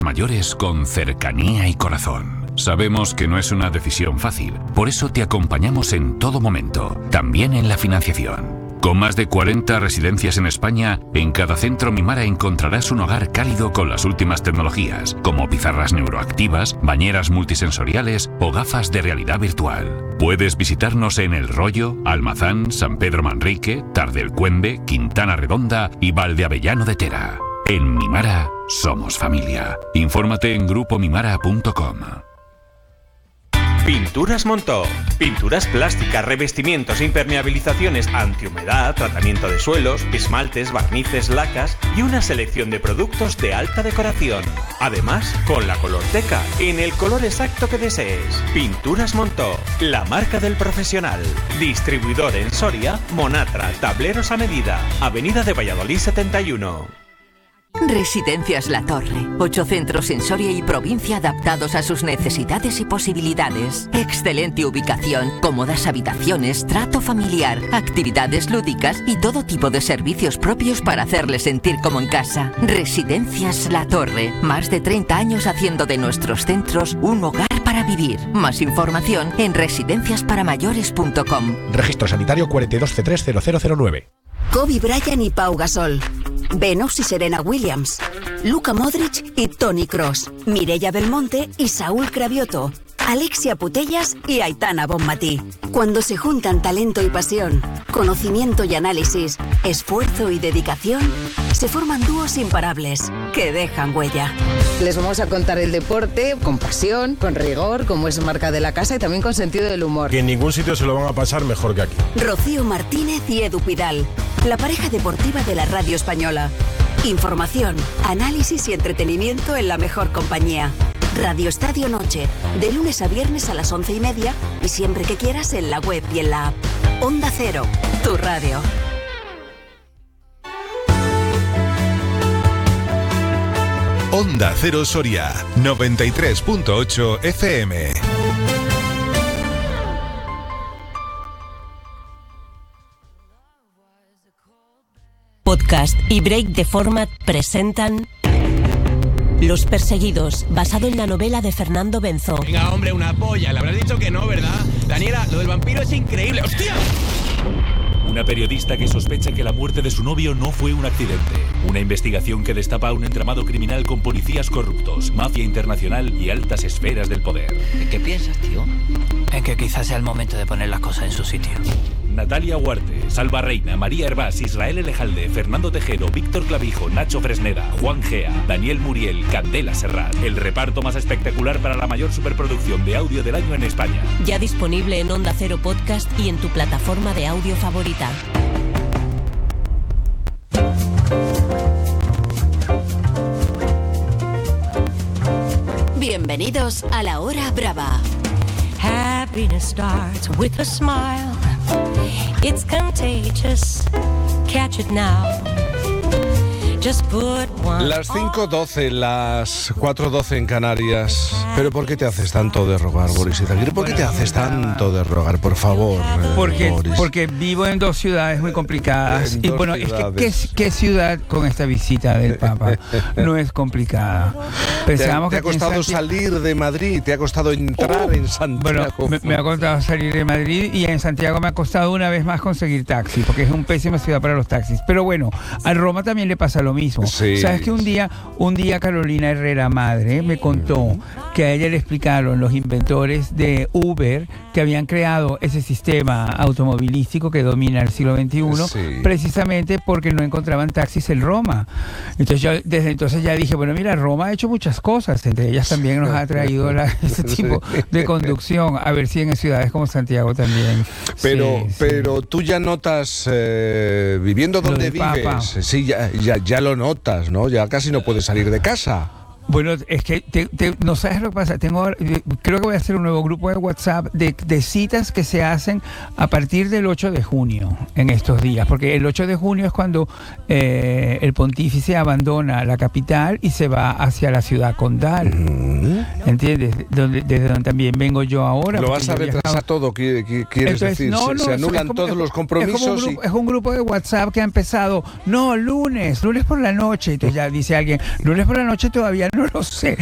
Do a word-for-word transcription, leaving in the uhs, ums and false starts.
Mayores con cercanía y corazón. Sabemos que no es una decisión fácil, por eso te acompañamos en todo momento, también en la financiación. Con más de cuarenta residencias en España, en cada centro Mimara encontrarás un hogar cálido con las últimas tecnologías, como pizarras neuroactivas, bañeras multisensoriales o gafas de realidad virtual. Puedes visitarnos en El Rollo, Almazán, San Pedro Manrique, Tardelcuembe, Quintana Redonda y Valdeavellano de Tera. En Mimara, somos familia. Infórmate en grupo mimara punto com. Pinturas Montó. Pinturas plásticas, revestimientos, impermeabilizaciones, antihumedad, tratamiento de suelos, esmaltes, barnices, lacas y una selección de productos de alta decoración. Además, con la colorteca, en el color exacto que desees. Pinturas Montó, la marca del profesional. Distribuidor en Soria, Monatra, tableros a medida. Avenida de Valladolid setenta y uno. Residencias La Torre. Ocho centros en Soria y provincia adaptados a sus necesidades y posibilidades. Excelente ubicación, cómodas habitaciones, trato familiar, actividades lúdicas y todo tipo de servicios propios para hacerle sentir como en casa. Residencias La Torre. Más de treinta años haciendo de nuestros centros un hogar para vivir. Más información en residencias para mayores punto com. Registro sanitario cuarenta y dos C tres cero cero cero nueve. Kobe Bryant y Pau Gasol, Venus y Serena Williams, Luka Modric y Toni Kroos, Mireia Belmonte y Saúl Cravioto, Alexia Putellas y Aitana Bonmatí. Cuando se juntan talento y pasión, conocimiento y análisis, esfuerzo y dedicación, se forman dúos imparables que dejan huella. Les vamos a contar el deporte con pasión, con rigor, como es marca de la casa y también con sentido del humor. Que en ningún sitio se lo van a pasar mejor que aquí. Rocío Martínez y Edu Pidal, la pareja deportiva de la radio española. Información, análisis y entretenimiento en la mejor compañía. Radio Estadio Noche, de lunes a viernes a las once y media y siempre que quieras en la web y en la app. Onda Cero, tu radio. Onda Cero Soria, noventa y tres punto ocho F M. Podcast y Break de Format presentan Los Perseguidos, basado en la novela de Fernando Benzo. Venga, hombre, una polla. Le habrás dicho que no, ¿verdad? Daniela, lo del vampiro es increíble. ¡Hostia! Una periodista que sospecha que la muerte de su novio no fue un accidente. Una investigación que destapa un entramado criminal con policías corruptos, mafia internacional y altas esferas del poder. ¿En qué piensas, tío? En que quizás sea el momento de poner las cosas en su sitio. Natalia Huarte, Salva Reina, María Hervás, Israel Elejalde, Fernando Tejero, Víctor Clavijo, Nacho Fresneda, Juan Gea, Daniel Muriel, Candela Serrat. El reparto más espectacular para la mayor superproducción de audio del año en España. Ya disponible en Onda Cero Podcast y en tu plataforma de audio favorita. Bienvenidos a La Hora Brava. Happiness starts with a smile. It's contagious. Catch it now. Just put one. Las cinco doce, las cuatro doce en Canarias. ¿Pero por qué te haces tanto de rogar, Boris Izaguirre? ¿Por qué te haces tanto de rogar, por favor, eh, porque, Boris? Porque vivo en dos ciudades muy complicadas. En y dos bueno, ciudades. es que ¿qué, qué ciudad con esta visita del Papa no es complicada? Pensábamos te, te que ha costado Santiago... salir de Madrid, te ha costado entrar oh, en Santiago. Bueno, me, me ha costado salir de Madrid y en Santiago me ha costado una vez más conseguir taxi, porque es un pésima ciudad para los taxis. Pero bueno, a Roma también le pasa lo mismo. Sí. ¿Sabes que un día, un día Carolina Herrera, madre, me contó que a ella le explicaron los inventores de Uber que habían creado ese sistema automovilístico que domina el siglo veintiuno, sí, precisamente porque no encontraban taxis en Roma. Entonces yo desde entonces ya dije, bueno, mira, Roma ha hecho muchas cosas, entre ellas también nos ha traído la, ese tipo de conducción, a ver si en ciudades como Santiago también. Pero, sí, pero sí. tú ya notas, eh, viviendo donde vives, Papa. sí, ya, ya, ya lo notas, ¿no? Ya casi no puedes salir de casa. Bueno, es que te, te, no sabes lo que pasa. Tengo, creo que voy a hacer un nuevo grupo de WhatsApp de, de citas que se hacen a partir del ocho de junio en estos días, porque el ocho de junio es cuando eh, el pontífice abandona la capital y se va hacia la ciudad condal. Mm. ¿Entiendes? Donde, desde donde también vengo yo ahora. Lo vas a retrasar todo, quieres Entonces, decir. No, se, no, se anulan como, todos los compromisos. Es, como un grupo, y... es un grupo de WhatsApp que ha empezado, no, lunes, lunes por la noche. Entonces ya dice alguien, lunes por la noche todavía no lo sé.